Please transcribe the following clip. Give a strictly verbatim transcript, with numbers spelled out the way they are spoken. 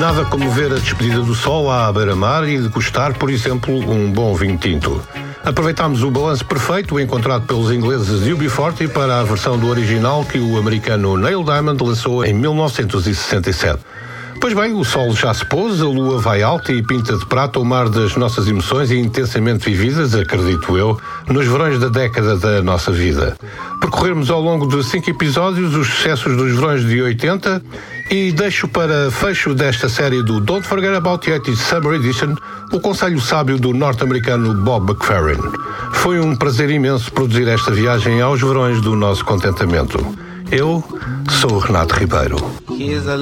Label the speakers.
Speaker 1: Nada como ver a despedida do sol à beira-mar e degustar, por exemplo, um bom vinho tinto. Aproveitámos o balanço perfeito encontrado pelos ingleses U B quarenta para a versão do original que o americano Neil Diamond lançou em mil novecentos e sessenta e sete. Pois bem, o sol já se pôs, a lua vai alta e pinta de prata o mar das nossas emoções e intensamente vividas, acredito eu, nos verões da década da nossa vida. Percorrermos ao longo de cinco episódios os sucessos dos verões de oitenta e deixo para fecho desta série do Don't Forget About the eighties Summer Edition o conselho sábio do norte-americano Bob McFerrin. Foi um prazer imenso produzir esta viagem aos verões do nosso contentamento. Eu sou o Renato Ribeiro.
Speaker 2: Here's a